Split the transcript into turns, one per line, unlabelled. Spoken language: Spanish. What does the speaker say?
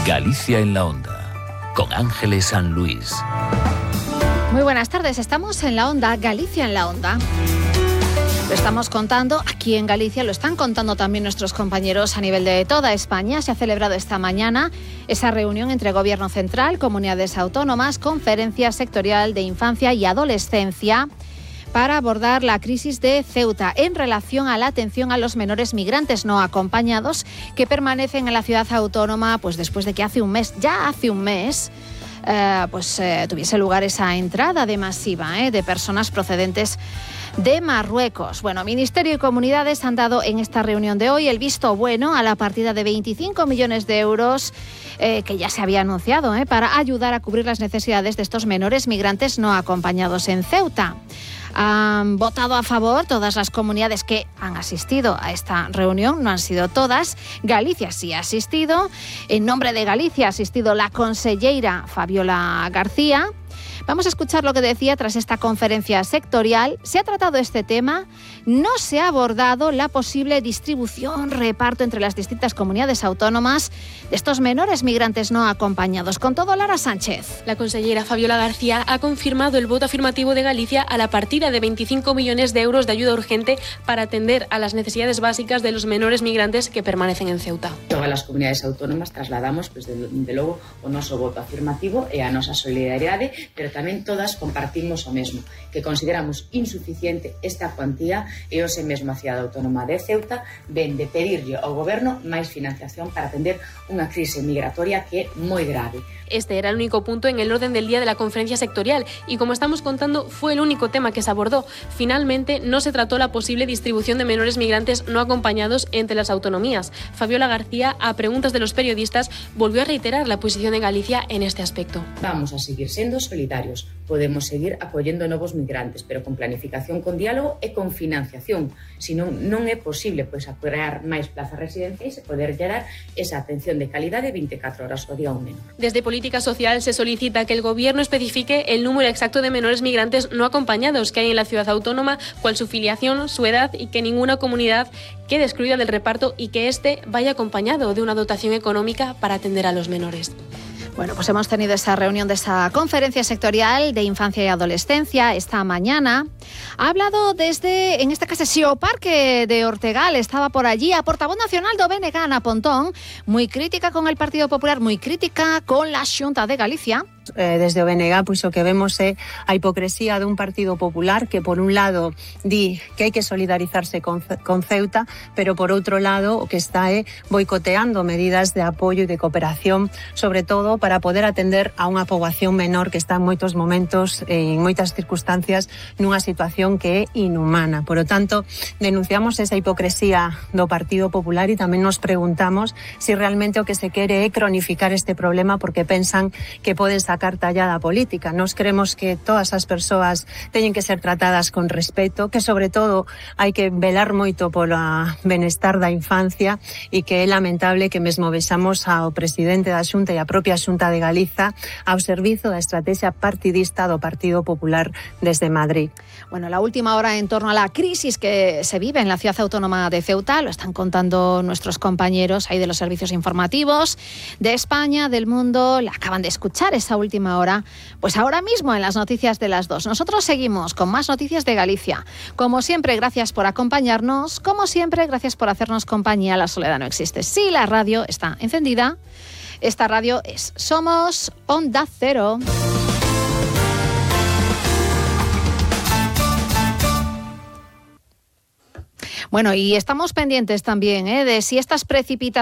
Galicia en la Onda, con Ángeles San Luis.
Muy buenas tardes, estamos en la Onda, Galicia en la Onda. Lo estamos contando aquí en Galicia, lo están contando también nuestros compañeros a nivel de toda España. Se ha celebrado esta mañana esa reunión entre Gobierno Central, comunidades autónomas, Conferencia Sectorial de Infancia y Adolescencia, para abordar la crisis de Ceuta en relación a la atención a los menores migrantes no acompañados que permanecen en la ciudad autónoma, pues después de que hace un mes tuviese lugar esa entrada masiva de personas procedentes de Marruecos. Bueno, Ministerio y Comunidades han dado en esta reunión de hoy el visto bueno a la partida de 25 millones de euros que ya se había anunciado para ayudar a cubrir las necesidades de estos menores migrantes no acompañados en Ceuta. Han votado a favor todas las comunidades que han asistido a esta reunión, no han sido todas. Galicia sí ha asistido. En nombre de Galicia ha asistido la conselleira Fabiola García. Vamos a escuchar lo que decía tras esta conferencia sectorial. Se ha tratado este tema, no se ha abordado la posible distribución, reparto entre las distintas comunidades autónomas de estos menores migrantes no acompañados. Con todo, Lara Sánchez.
La consellera Fabiola García ha confirmado el voto afirmativo de Galicia a la partida de 25 millones de euros de ayuda urgente para atender a las necesidades básicas de los menores migrantes que permanecen en Ceuta.
Todas as comunidades autónomas trasladamos, de logo, o noso voto afirmativo e a nosa solidariedade, pero tamén todas compartimos o mesmo, que consideramos insuficiente esta cuantía e hoxe mesmo a cidade autónoma de Ceuta ven de pedirlle ao goberno máis financiación para atender unha crise migratoria que é moi grave.
Este era el único punto en el orden del día de la conferencia sectorial y, como estamos contando, fue el único tema que se abordó. Finalmente, no se trató la posible distribución de menores migrantes no acompañados entre las autonomías. Fabiola García, a preguntas de los periodistas, volvió a reiterar la posición de Galicia en este aspecto.
Vamos a seguir sendo solidarios. Podemos seguir acollendo novos migrantes, pero con planificación, con diálogo e con financiación. Si non é posible a crear máis plazas residenciais e poder gerar esa atención de calidade 24 horas ao día ao menor.
Desde Política Social se solicita que el Gobierno especifique el número exacto de menores migrantes no acompañados que hay en la ciudad autónoma, cuál su filiación, su edad, y que ninguna comunidad quede excluida del reparto y que éste vaya acompañado de una dotación económica para atender a los menores.
Bueno, pues hemos tenido esa reunión de esa conferencia sectorial de infancia y adolescencia esta mañana. Ha hablado en este caso, Xeo Parque de Ortegal, estaba por allí, a portavoz nacional do BNG, Ana Pontón, muy crítica con el Partido Popular, muy crítica con la Xunta de Galicia.
Desde o BNG, pois o que vemos é a hipocresía dun Partido Popular que, por un lado, di que hai que solidarizarse con Ceuta, pero, por outro lado, o que está é boicoteando medidas de apoio e de cooperación, sobre todo para poder atender a unha poboación menor que está en moitos momentos, en moitas circunstancias, nunha situación que é inhumana. Por lo tanto, denunciamos esa hipocresía do Partido Popular e tamén nos preguntamos se realmente o que se quere é cronificar este problema porque pensan que poden sacar tallada política. Nos creemos que todas as persoas teñen que ser tratadas con respeto, que sobre todo hai que velar moito polo benestar da infancia e que é lamentable que mesmo vexamos ao presidente da Xunta e a propia Xunta de Galiza ao servizo da estrategia partidista do Partido Popular desde Madrid.
Bueno, la última hora en torno a la crisis que se vive en la ciudad autónoma de Ceuta, lo están contando nuestros compañeros ahí de los servicios informativos de España, del mundo, la acaban de escuchar esa última hora, pues ahora mismo en las noticias de las 2. Nosotros seguimos con más noticias de Galicia. Como siempre, gracias por acompañarnos. Como siempre, gracias por hacernos compañía. La soledad no existe. Sí, la radio está encendida. Esta radio es Somos Onda Cero. Bueno, y estamos pendientes también de si estas precipitaciones